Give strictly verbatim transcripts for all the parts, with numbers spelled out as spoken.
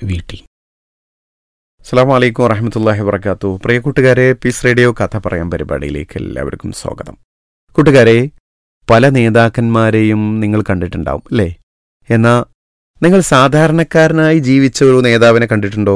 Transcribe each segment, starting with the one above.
വീട്ടി. അസ്സലാമു അലൈക്കും വറഹ്മത്തുള്ളാഹി വബറകാതുഹു. പ്രിയ കൂട്ടുകാരെ, പീസ് റേഡിയോ കഥ പറയാൻ പരിപാടിയിലേക്ക് എല്ലാവർക്കും സ്വാഗതം. കൂട്ടുകാരെ, പല നേതാക്കന്മാരെയും നിങ്ങൾ കണ്ടിട്ടുണ്ടാവും അല്ലേ? എന്നാൽ നിങ്ങൾ സാധാരണക്കാരനായി ജീവിച്ച ഒരു നേതാവിനെ കണ്ടിട്ടുണ്ടോ?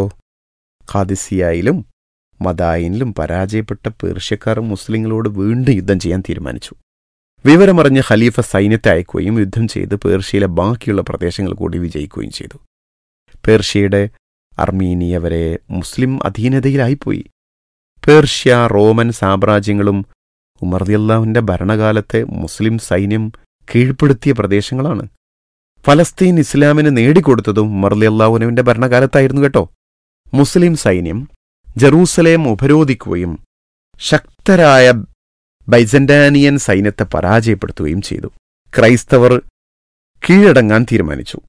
ഖാദിസിയയിലും മദായിനിലും പരാജയപ്പെട്ട പേർഷ്യക്കാർ മുസ്ലിങ്ങളോട് വീണ്ടും യുദ്ധം ചെയ്യാൻ തീരുമാനിച്ചു. വിവരമറിഞ്ഞ് ഖലീഫ സൈന്യത്തെ അയക്കുകയും യുദ്ധം ചെയ്ത് പേർഷ്യയിലെ ബാക്കിയുള്ള പ്രദേശങ്ങൾ കൂടി വിജയിക്കുകയും ചെയ്തു. പേർഷ്യയുടെ അർമീനിയ വരെ മുസ്ലിം അധീനതയിലായിപ്പോയി. പേർഷ്യ, റോമൻ സാമ്രാജ്യങ്ങളും ഉമർ റളിയല്ലാഹുവിന്റെ ഭരണകാലത്തെ മുസ്ലിം സൈന്യം കീഴ്പ്പെടുത്തിയ പ്രദേശങ്ങളാണ്. ഫലസ്തീൻ ഇസ്ലാമിന് നേടിക്കൊടുത്തതും ഉമർ റളിയല്ലാഹുവിന്റെ ഭരണകാലത്തായിരുന്നു കേട്ടോ. മുസ്ലിം സൈന്യം ജെറൂസലേം ഉപരോധിക്കുകയും ശക്തരായ ബൈസന്റാനിയൻ സൈന്യത്തെ പരാജയപ്പെടുത്തുകയും ചെയ്തു. ക്രൈസ്തവർ കീഴടങ്ങാൻ തീരുമാനിച്ചു.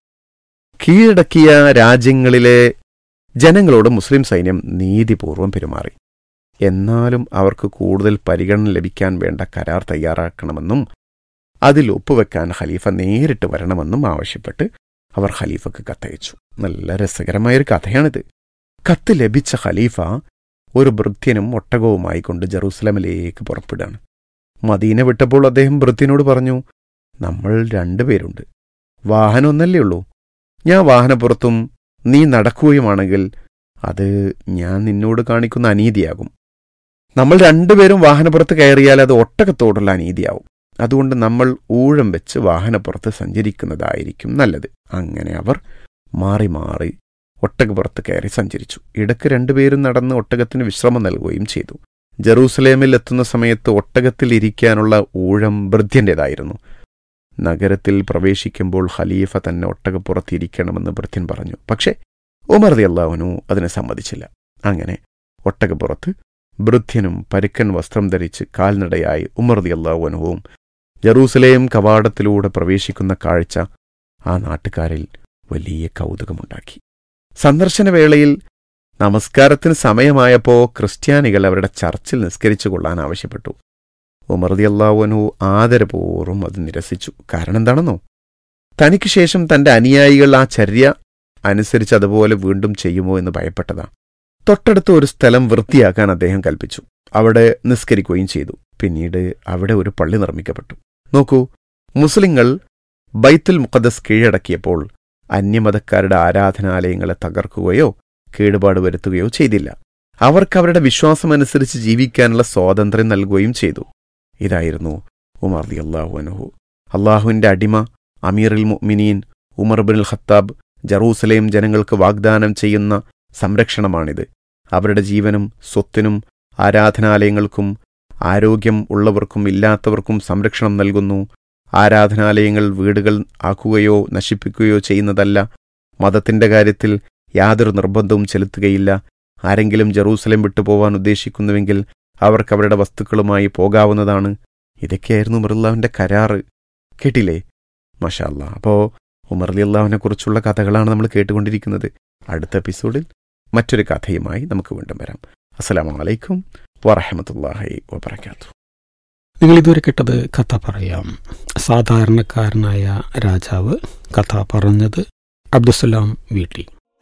കീഴടക്കിയ രാജ്യങ്ങളിലെ ജനങ്ങളോട് മുസ്ലിം സൈന്യം നീതിപൂർവം പെരുമാറി. എന്നാലും അവർക്ക് കൂടുതൽ പരിഗണന ലഭിക്കാൻ വേണ്ട കരാർ തയ്യാറാക്കണമെന്നും അതിൽ ഒപ്പുവെക്കാൻ ഖലീഫ നേരിട്ട് വരണമെന്നും ആവശ്യപ്പെട്ട് അവർ ഖലീഫക്ക് കത്തയച്ചു. നല്ല രസകരമായൊരു കഥയാണിത്. കത്ത് ലഭിച്ച ഖലീഫ ഒരു ഭൃത്യനും ഒട്ടകവുമായി കൊണ്ട് ജെറൂസലമിലേക്ക് പുറപ്പെടുകയാണ്. മദീന വിട്ടപ്പോൾ അദ്ദേഹം ഭൃത്യനോട് പറഞ്ഞു, നമ്മൾ രണ്ടുപേരുണ്ട്, വാഹനമൊന്നല്ലേ ഉള്ളൂ. ഞാൻ വാഹനപ്പുറത്തും നീ നടക്കുകയുമാണെങ്കിൽ അത് ഞാൻ നിന്നോട് കാണിക്കുന്ന അനീതിയാകും. നമ്മൾ രണ്ടുപേരും വാഹനപ്പുറത്ത് കയറിയാൽ അത് ഒട്ടകത്തോടുള്ള അനീതിയാവും. അതുകൊണ്ട് നമ്മൾ ഊഴം വെച്ച് വാഹനപ്പുറത്ത് സഞ്ചരിക്കുന്നതായിരിക്കും നല്ലത്. അങ്ങനെ അവർ മാറി മാറി ഒട്ടകപ്പുറത്ത് കയറി സഞ്ചരിച്ചു. ഇടയ്ക്ക് രണ്ടുപേരും നടന്ന് ഒട്ടകത്തിന് വിശ്രമം നൽകുകയും ചെയ്തു. ജെറൂസലേമിൽ എത്തുന്ന സമയത്ത് ഒട്ടകത്തിൽ ഇരിക്കാനുള്ള ഊഴം ഭൃത്യൻ്റേതായിരുന്നു. നഗരത്തിൽ പ്രവേശിക്കുമ്പോൾ ഖലീഫ തന്നെ ഒട്ടകപ്പുറത്തിരിക്കണമെന്ന് ഭൃത്യൻ പറഞ്ഞു. പക്ഷേ ഉമർ റളിയല്ലാഹു അൻഹു അതിനെ സമ്മതിച്ചില്ല. അങ്ങനെ ഒട്ടകപ്പുറത്ത് ഭൃത്യനും പരുക്കൻ വസ്ത്രം ധരിച്ച് കാൽനടയായി ഉമർ റളിയല്ലാഹു അൻഹുവും ജെറൂസലേം കവാടത്തിലൂടെ പ്രവേശിക്കുന്ന കാഴ്ച ആ നാട്ടുകാരിൽ വലിയ കൗതുകമുണ്ടാക്കി. സന്ദർശനവേളയിൽ നമസ്കാരത്തിന് സമയമായപ്പോൾ ക്രിസ്ത്യാനികൾ അവരുടെ ചർച്ചിൽ നിസ്കരിച്ചു കൊള്ളാൻ ആവശ്യപ്പെട്ടു. ഉമർ റളിയല്ലാഹു അൻഹു ആദരപൂർവ്വം അത് നിരസിച്ചു. കാരണം എന്താണെന്നോ? തനിക്ക് ശേഷം തന്റെ അനുയായികൾ ആ ചര്യ അനുസരിച്ച് അതുപോലെ വീണ്ടും ചെയ്യുമോ എന്ന് ഭയപ്പെട്ടതാ. തൊട്ടടുത്ത ഒരു സ്ഥലം വൃത്തിയാക്കാൻ അദ്ദേഹം കൽപ്പിച്ചു. അവിടെ നിസ്കരിക്കുകയും ചെയ്തു. പിന്നീട് അവിടെ ഒരു പള്ളി നിർമ്മിക്കപ്പെട്ടു. നോക്കൂ, മുസ്ലിങ്ങൾ ബൈത്തുൽ മുഖദ്ദസ് കീഴടക്കിയപ്പോൾ അന്യമതക്കാരുടെ ആരാധനാലയങ്ങളെ തകർക്കുകയോ കേടുപാട് വരുത്തുകയോ ചെയ്തില്ല. അവർക്ക് അവരുടെ വിശ്വാസമനുസരിച്ച് ജീവിക്കാനുള്ള സ്വാതന്ത്ര്യം നൽകുകയും ചെയ്തു. ഇതായിരുന്നു ഉമർ റളിയല്ലാഹു അൻഹു. അള്ളാഹുവിന്റെ അടിമ അമീറുൽ മുഅ്മിനീൻ ഉമർ ഇബ്നുൽ ഖത്താബ് ജെറൂസലേം ജനങ്ങൾക്ക് വാഗ്ദാനം ചെയ്യുന്ന സംരക്ഷണമാണിത്. അവരുടെ ജീവനും സ്വത്തിനും ആരാധനാലയങ്ങൾക്കും ആരോഗ്യം ഉള്ളവർക്കും ഇല്ലാത്തവർക്കും സംരക്ഷണം നൽകുന്നു. ആരാധനാലയങ്ങൾ വീടുകൾ ആക്കുകയോ നശിപ്പിക്കുകയോ ചെയ്യുന്നതല്ല. മതത്തിന്റെ കാര്യത്തിൽ യാതൊരു നിർബന്ധവും ചെലുത്തുകയില്ല. ആരെങ്കിലും ജെറൂസലേം വിട്ടുപോകാൻ ഉദ്ദേശിക്കുന്നുവെങ്കിൽ അവർക്ക് അവരുടെ വസ്തുക്കളുമായി പോകാവുന്നതാണ്. ഇതൊക്കെയായിരുന്നു ഉമർ റളിയല്ലാഹുവിന്റെ കരാറ്. കേട്ടില്ലേ? മാഷാ അല്ലാഹ്. അപ്പോൾ ഉമർ റളിയല്ലാഹുവിനെ കുറിച്ചുള്ള കഥകളാണ് നമ്മൾ കേട്ടുകൊണ്ടിരിക്കുന്നത്. അടുത്ത എപ്പിസോഡിൽ മറ്റൊരു കഥയുമായി നമുക്ക് വീണ്ടും വരാം. അസ്സലാമു അലൈക്കും വറഹ്മത്തുള്ളാഹി വബറകാതുഹു. നിങ്ങൾ ഇതുവരെ കേട്ടത് കഥ പറയാം. സാധാരണക്കാരനായ രാജാവ്. കഥ പറഞ്ഞത് അബ്ദുസ്സലാം വീട്ടി.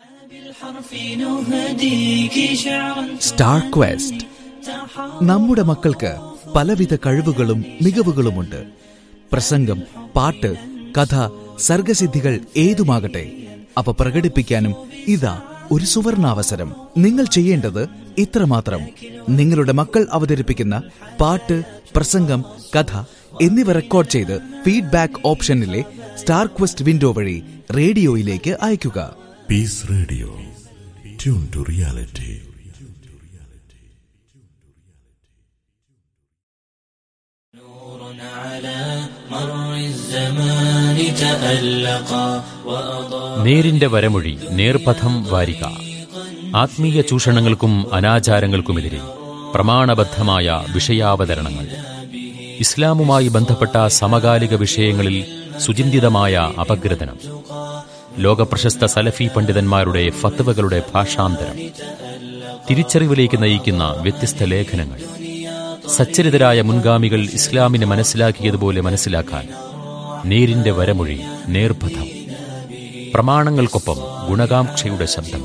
Star question. നമ്മുടെ മക്കൾക്ക് പലവിധ കഴിവുകളും മികവുകളുമുണ്ട്. പ്രസംഗം, പാട്ട്, കഥ, സർഗസിദ്ധികൾ ഏതുമാകട്ടെ, അവ പ്രകടിപ്പിക്കാനും ഇതാ ഒരു സുവർണാവസരം. നിങ്ങൾ ചെയ്യേണ്ടത് ഇത്രമാത്രം: നിങ്ങളുടെ മക്കൾ അവതരിപ്പിക്കുന്ന പാട്ട്, പ്രസംഗം, കഥ എന്നിവ റെക്കോർഡ് ചെയ്ത് ഫീഡ്ബാക്ക് ഓപ്ഷനിലെ സ്റ്റാർ ക്വസ്റ്റ് വിൻഡോ വഴി റേഡിയോയിലേക്ക് അയയ്ക്കുക. Piece radio, tune to reality. നേരിന്റെ വരമൊഴി, നേർപഥം വാരിക. ആത്മീയ ചൂഷണങ്ങൾക്കും അനാചാരങ്ങൾക്കുമെതിരെ പ്രമാണബദ്ധമായ വിഷയാവതരണങ്ങൾ. ഇസ്ലാമുമായി ബന്ധപ്പെട്ട സമകാലിക വിഷയങ്ങളിൽ സുചിന്തിതമായ അപഗ്രഥനം. ലോകപ്രശസ്ത സലഫി പണ്ഡിതന്മാരുടെ ഫത്വകളുടെ ഭാഷാന്തരം. തിരിച്ചറിവിലേക്ക് നയിക്കുന്ന വ്യത്യസ്ത ലേഖനങ്ങൾ. സച്ചരിതരായ മുൻഗാമികൾ ഇസ്ലാമിനെ മനസ്സിലാക്കിയതുപോലെ മനസ്സിലാക്കാൻ നേരിന്റെ വരമൊഴി, നേർപഥം. പ്രമാണങ്ങൾക്കൊപ്പം ഗുണകാംക്ഷയുടെ ശബ്ദം.